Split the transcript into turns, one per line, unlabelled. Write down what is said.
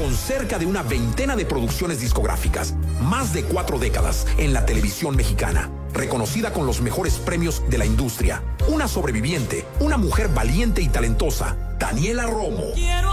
con cerca de una veintena de producciones discográficas, más de 4 décadas en la televisión mexicana, reconocida con los mejores premios de la industria, una sobreviviente, una mujer valiente y talentosa, Daniela Romo.
Quiero